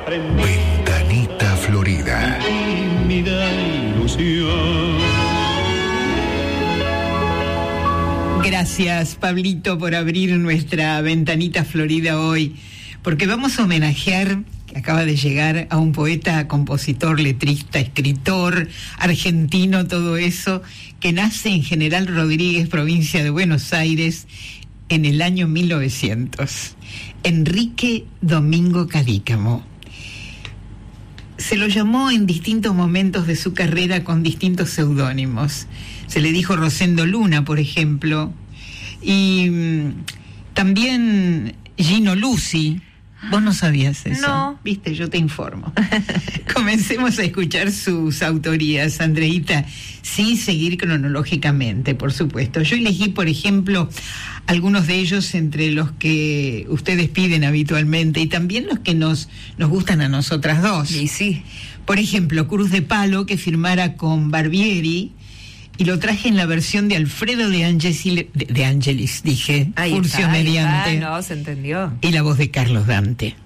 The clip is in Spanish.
Ventanita Florida. Gracias, Pablito, por abrir nuestra Ventanita Florida hoy, porque vamos a homenajear, que acaba de llegar, a un poeta, compositor, letrista, escritor, argentino, todo eso, que nace en General Rodríguez, provincia de Buenos Aires, en el año 1900. Enrique Domingo Cadícamo. Se lo llamó en distintos momentos de su carrera con distintos seudónimos. Se le dijo Rosendo Luna, por ejemplo, y también Gino Luci. ¿Vos no sabías eso? No. Viste, yo te informo. Comencemos a escuchar sus autorías, Andreita, sin seguir cronológicamente, por supuesto. Yo elegí, por ejemplo, algunos de ellos entre los que ustedes piden habitualmente y también los que nos gustan a nosotras dos. Y sí. Por ejemplo, Cruz de Palo, que firmara con Barbieri, y lo traje en la versión de Alfredo de Angelis, dije, Ahí Furcio está, mediante. no, se entendió. Y la voz de Carlos Dante.